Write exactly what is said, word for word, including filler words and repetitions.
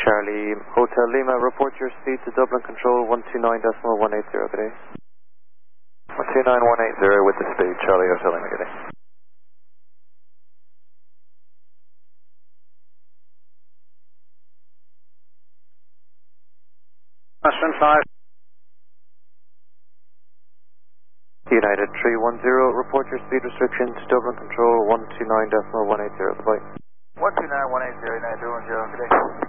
Charlie, Hotel Lima, report your speed to Dublin Control one two nine point one eight zero, good day. one two nine one eight zero with the speed, Charlie Hotel Lima, good day. Western five. United three one zero, report your speed restriction to Dublin Control one two nine point one eight zero, goodbye. one two nine one eight zero, United three one zero, good day.